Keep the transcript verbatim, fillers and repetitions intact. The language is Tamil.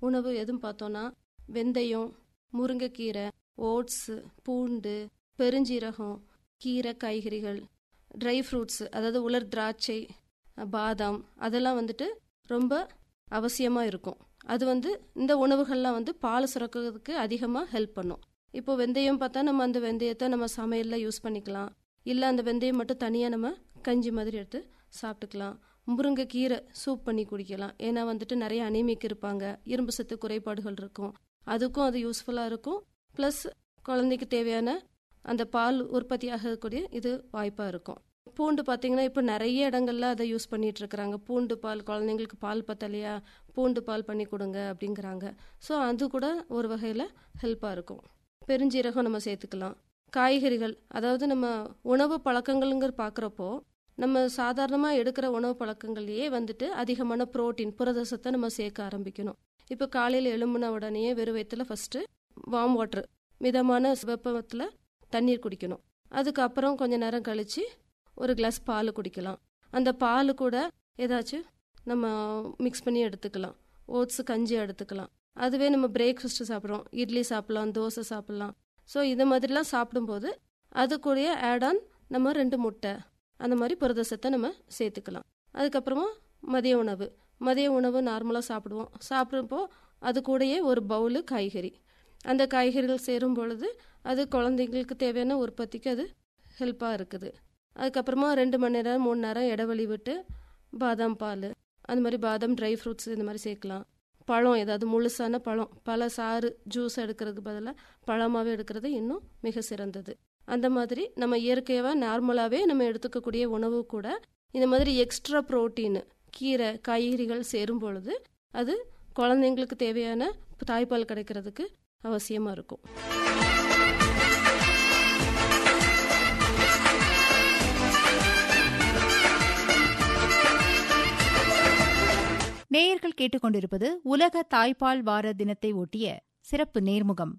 உணவு எதுவும் பார்த்தோன்னா வெந்தயம், முருங்கைக்கீரை, ஓட்ஸு, பூண்டு, பெருஞ்சீரகம், கீரை, காய்கறிகள், ட்ரை ஃப்ரூட்ஸு அதாவது உலர் திராட்சை, பாதாம் அதெல்லாம் வந்துட்டு ரொம்ப அவசியமாக இருக்கும். அது வந்து இந்த உணவுகள்லாம் வந்து பால் சுரக்கிறதுக்கு அதிகமாக ஹெல்ப் பண்ணும். இப்போ வெந்தயம் பார்த்தா நம்ம அந்த வெந்தயத்தை நம்ம சமையலில் யூஸ் பண்ணிக்கலாம். இல்லை அந்த வெந்தயம் மட்டும் தனியாக நம்ம கஞ்சி மாதிரி எடுத்து சாப்பிட்டுக்கலாம். முருங்கைக்கீரை சூப் பண்ணி குடிக்கலாம். ஏன்னா வந்துட்டு நிறைய அனீமிக் இருப்பாங்க, இரும்பு சத்து குறைபாடுகள் இருக்கும், அதுக்கும் அது யூஸ்ஃபுல்லாக இருக்கும். ப்ளஸ் குழந்தைக்கு தேவையான அந்த பால் உற்பத்தி ஆகக்கூடிய இது வாய்ப்பாக இருக்கும். பூண்டு பார்த்தீங்கன்னா இப்போ நிறைய இடங்கள்ல அதை யூஸ் பண்ணிட்டு இருக்கிறாங்க. பூண்டு பால், குழந்தைங்களுக்கு பால் பத்தலையா பூண்டு பால் பண்ணி கொடுங்க அப்படிங்கிறாங்க. ஸோ அது கூட ஒரு வகையில் ஹெல்ப்பாக இருக்கும். பெருஞ்சீரகம் நம்ம சேர்த்துக்கலாம். காய்கறிகள், அதாவது நம்ம உணவு பழக்கங்கள்ங்கிற பார்க்குறப்போ நம்ம சாதாரணமாக எடுக்கிற உணவு பழக்கங்கள்லேயே வந்துட்டு அதிகமான புரோட்டீன், புரதசத்தை நம்ம சேர்க்க ஆரம்பிக்கணும். இப்போ காலையில் எழும்புன உடனே வெறும் வயிற்றுல ஃபஸ்ட்டு வார்ம் வாட்டர், மிதமான வெப்பத்தில் தண்ணீர் குடிக்கணும். அதுக்கப்புறம் கொஞ்சம் நேரம் கழித்து ஒரு கிளாஸ் பால் குடிக்கலாம். அந்த பால் கூட ஏதாச்சும் நம்ம மிக்ஸ் பண்ணி எடுத்துக்கலாம். ஓட்ஸு கஞ்சி எடுத்துக்கலாம். அதுவே நம்ம பிரேக்ஃபாஸ்ட்டு சாப்பிட்றோம், இட்லி சாப்பிட்லாம், தோசை சாப்பிட்லாம். ஸோ இது மாதிரிலாம் சாப்பிடும்போது அது கூடயே ஆட் ஆன் நம்ம ரெண்டு முட்டை அந்த மாதிரி புரதசத்தை நம்ம சேர்த்துக்கலாம். அதுக்கப்புறமா மதிய உணவு மதிய உணவு நார்மலாக சாப்பிடுவோம். சாப்பிட்றப்போ அது கூடயே ஒரு பவுலு காய்கறி, அந்த காய்கறிகள் சேரும் பொழுது அது குழந்தைங்களுக்கு தேவையான உற்பத்திக்கு அது ஹெல்ப்பாக இருக்குது. அதுக்கப்புறமா ரெண்டு மணி நேரம் மூணு நேரம் இடைவெளி விட்டு பாதாம் பால், அந்த மாதிரி பாதாம், ட்ரை ஃப்ரூட்ஸ் இந்த மாதிரி சேர்க்கலாம். பழம், ஏதாவது முழுசான பழம், பல சாறு ஜூஸ் எடுக்கிறதுக்கு பதிலாக பழமாகவே எடுக்கிறது இன்னும் மிக சிறந்தது. அந்த மாதிரி நம்ம இயற்கையாக நார்மலாகவே நம்ம எடுத்துக்கக்கூடிய உணவு கூட இந்த மாதிரி எக்ஸ்ட்ரா புரோட்டீன், கீரை, காய்கறிகள் சேரும் பொழுது அது குழந்தைங்களுக்கு தேவையான தாய்ப்பால் கிடைக்கிறதுக்கு அவசியமாக இருக்கும். நேயர்கள் கேட்டுக்கொண்டிருப்பது உலக தாய்ப்பால் வார தினத்தை ஒட்டிய சிறப்பு நேர்முகம்.